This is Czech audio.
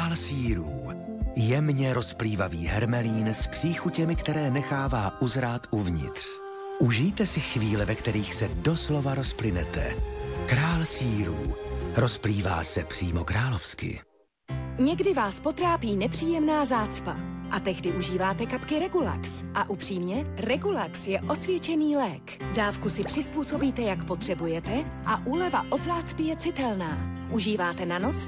Král sýrů. Jemně rozplývavý hermelín s příchutěmi, které nechává uzrát uvnitř. Užijte si chvíle, ve kterých se doslova rozplynete. Král sýrů. Rozplývá se přímo královsky. Někdy vás potrápí nepříjemná zácpa a tehdy užíváte kapky Regulax. A upřímně, Regulax je osvědčený lék. Dávku si přizpůsobíte, jak potřebujete a úleva od zácpy je citelná. Užíváte na noc